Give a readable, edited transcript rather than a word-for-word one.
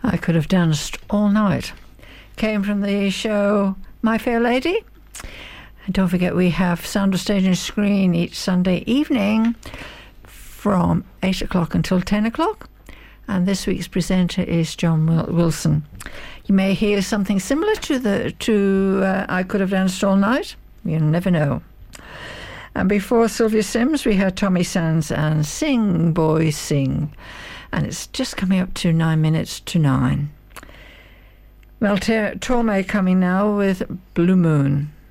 I Could Have Danced All Night. Came from the show My Fair Lady. And don't forget, we have Sound of Stage and Screen each Sunday evening from 8 o'clock until 10 o'clock. And this week's presenter is John Wilson. You may hear something similar to I Could Have Danced All Night. You never know. And before Sylvia Sims, we heard Tommy Sands and Sing Boy Sing. And it's just coming up to 9 minutes to 9. Well, Torme coming now with Blue Moon.